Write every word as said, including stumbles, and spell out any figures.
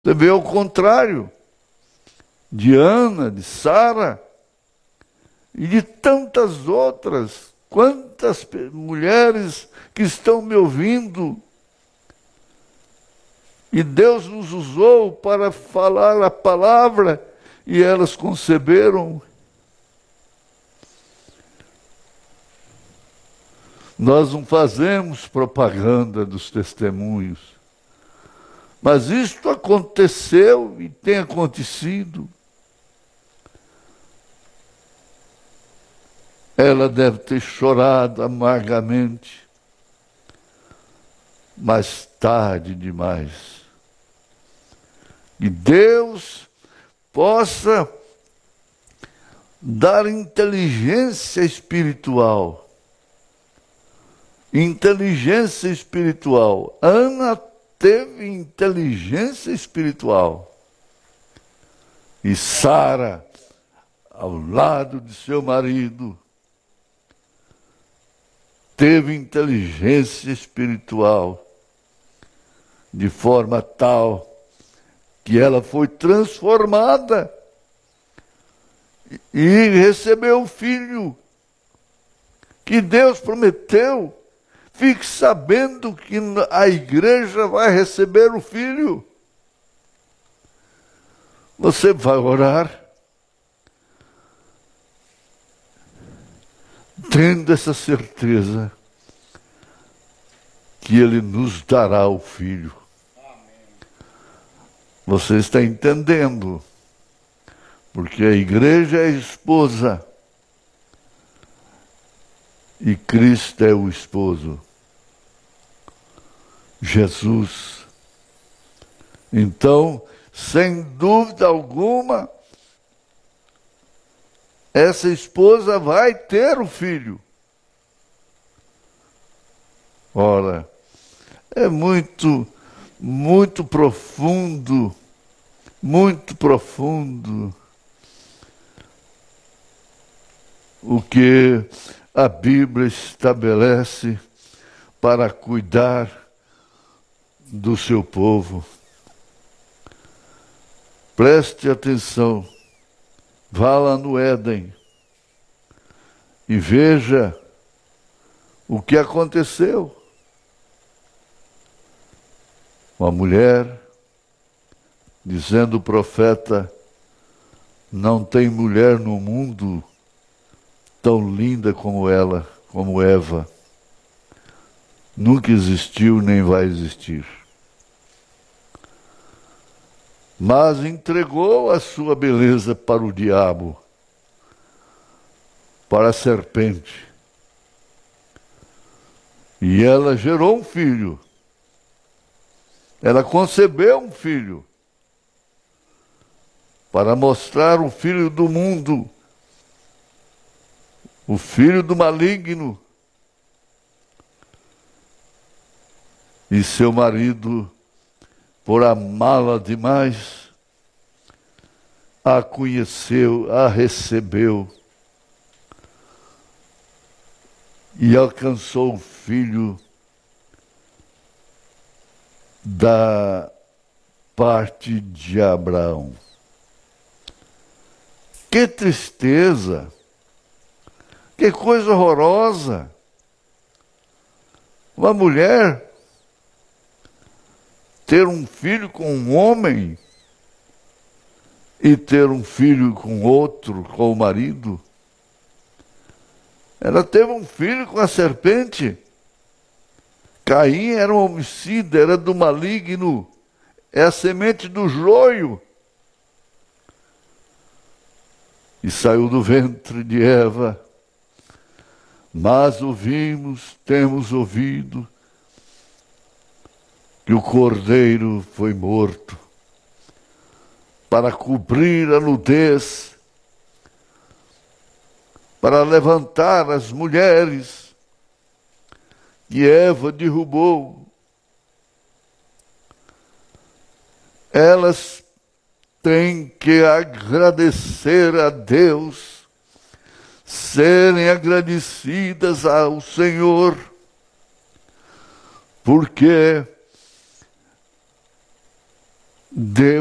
Você vê o contrário de Ana, de Sara e de tantas outras. Quantas mulheres que estão me ouvindo e Deus nos usou para falar a palavra e elas conceberam. Nós não fazemos propaganda dos testemunhos, mas isto aconteceu e tem acontecido. Ela deve ter chorado amargamente, mas tarde demais. E Deus possa dar inteligência espiritual. Inteligência espiritual. Ana teve inteligência espiritual. E Sara, ao lado de seu marido, teve inteligência espiritual, de forma tal que ela foi transformada e recebeu o filho que Deus prometeu. Fique sabendo que a igreja vai receber o filho. Você vai orar tendo essa certeza que Ele nos dará o filho. Você está entendendo? Porque a igreja é a esposa e Cristo é o esposo. Jesus. Então, sem dúvida alguma, essa esposa vai ter o filho. Ora, é muito, muito profundo, muito profundo o que a Bíblia estabelece para cuidar do seu povo. Preste atenção, vá lá no Éden e veja o que aconteceu. Uma mulher, dizendo o profeta, não tem mulher no mundo tão linda como ela, como Eva. Nunca existiu nem vai existir. Mas entregou a sua beleza para o diabo, para a serpente. E ela gerou um filho. Ela concebeu um filho para mostrar o filho do mundo, o filho do maligno. E seu marido, por amá-la demais, a conheceu, a recebeu e alcançou o filho da parte de Abraão. Que tristeza! Que coisa horrorosa! Uma mulher ter um filho com um homem e ter um filho com outro, com o marido. Ela teve um filho com a serpente. Caim era um homicida, era do maligno, é a semente do joio. E saiu do ventre de Eva. Mas ouvimos, temos ouvido, que o cordeiro foi morto para cobrir a nudez, para levantar as mulheres que Eva derrubou. Elas têm que agradecer a Deus, serem agradecidas ao Senhor, porque Deus